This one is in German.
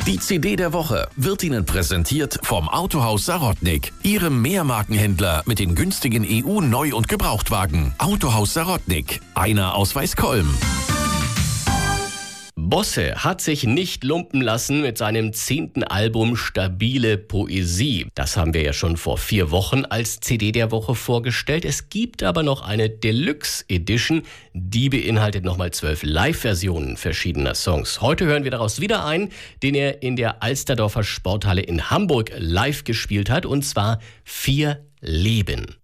Die CD der Woche wird Ihnen präsentiert vom Autohaus Sarotnik, Ihrem Mehrmarkenhändler mit den günstigen EU-Neu- und Gebrauchtwagen. Autohaus Sarotnik, einer aus Weißkolm. Bosse hat sich nicht lumpen lassen mit seinem 10. Album Stabile Poesie. Das haben wir ja schon vor 4 Wochen als CD der Woche vorgestellt. Es gibt aber noch eine Deluxe Edition. Die beinhaltet nochmal 12 Live-Versionen verschiedener Songs. Heute hören wir daraus wieder einen, den er in der Alsterdorfer Sporthalle in Hamburg live gespielt hat, und zwar 4 Leben.